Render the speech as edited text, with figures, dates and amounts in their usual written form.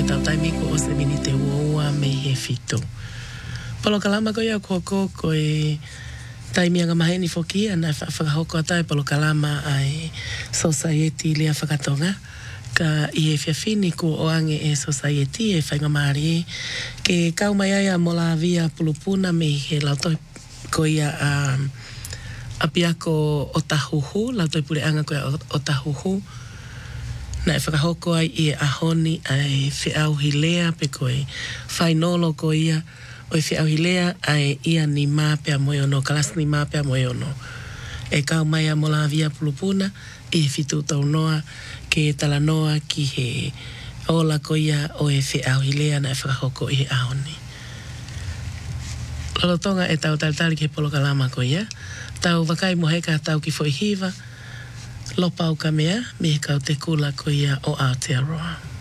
e tau taimi ko o se mini te uoua me he fito. Polo kalama ko ia koko ko e taimi anga maheni foki ana whakahoko atai polo kalama ai society lea whakatonga. Ka i e whiawhini ko o ange e society e whainga maari ke kaumai aia mo la via pulupuna me he lautoi ko ia a piako o tahuhu, lautoi pule anga ko ia o tahuhu. Na e whakahoko ai i e ahoni ai whiauhi lea pe koe whainolo ko ia o i whiauhi lea ai ia ni māpea moiono, kalas ni māpea moiono. E kaumai a mo la via pulupuna i he fitu tau noa ke tala noa ki he ola ko ia o e whiauhi lea na e whakahoko i he ahoni. Lolotonga e tau talitali ke polo kalama ko ia. Tau wakai moheka tau ki fo hiva. Lopa o ka mea, me kau te kula ko ia o Aotearoa.